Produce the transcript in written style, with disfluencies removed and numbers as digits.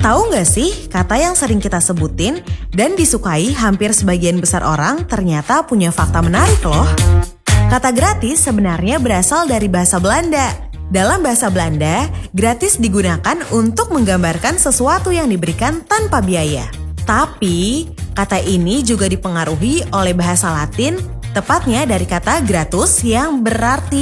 Tahu nggak sih, kata yang sering kita sebutin dan disukai hampir sebagian besar orang ternyata punya fakta menarik loh. Kata gratis sebenarnya berasal dari bahasa Belanda. Dalam bahasa Belanda, gratis digunakan untuk menggambarkan sesuatu yang diberikan tanpa biaya. Tapi, kata ini juga dipengaruhi oleh bahasa Latin, tepatnya dari kata gratus yang berarti